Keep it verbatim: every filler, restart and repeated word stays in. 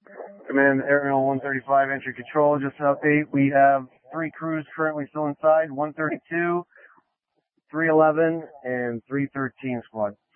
Command Aerial one thirty-five Entry Control, just an update. We have three crews currently still inside, one thirty-two, three eleven, and three thirteen squad.